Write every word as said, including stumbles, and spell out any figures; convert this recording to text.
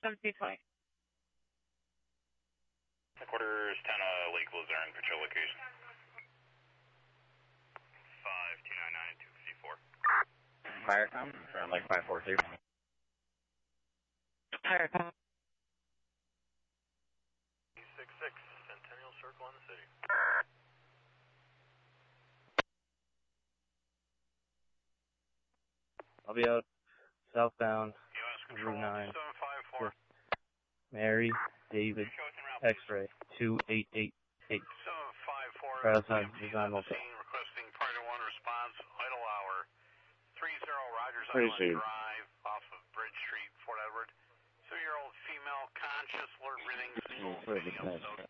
seventeen twenty. Quarters ten, uh, Lake Luzerne, patrol location. five two nine nine two fifty-four. Firecom, around like five four two. Firecom. six six, Centennial Circle in the city. I'll be out southbound, U S Control Route nine. seven five four. Mary, David, X-ray, two eight eight eight. seven five four. Right outside Design Motel. Requesting priority one response, idle hour. three zero Rogers Pretty Island soon. Drive, off of Bridge Street, Fort Edward. Two-year-old female, conscious, alert, breathing, single, Pretty video, nice. so